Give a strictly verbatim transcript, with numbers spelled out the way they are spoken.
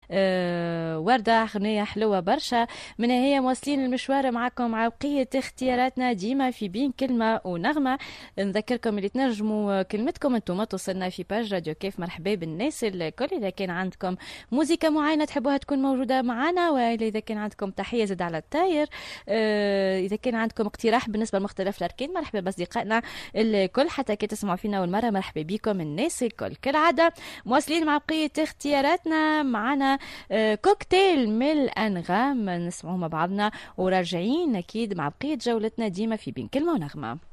آه وردة أغنية حلوة برشا. من هي مواصلين المشوار معكم مع بقية اختياراتنا ديما في بين كلمة ونغمة. نذكركم اللي تنجموا كلمتكم انتم توصلنا في باج راديو كيف. مرحبا بالناس الكل. إذا كان عندكم موسيقى معينة تحبوها تكون موجودة معنا، وإلا إذا كان عندكم تحية زاد على الطاير، آه إذا كان عندكم اقتراح بالنسبة لمختلف الأركان، مرحبا بأصدقائنا الكل. حتى كي تسمعوا فينا أول مرة مرحبا بكم الناس الكل. كالعادة مواصلين مع بقية اختياراتنا. معنا آه كوكتيل من الأنغام نسمعوه مع بعضنا، وراجعين أكيد مع بقية جولتنا ديما في بين كلمة ونغمة.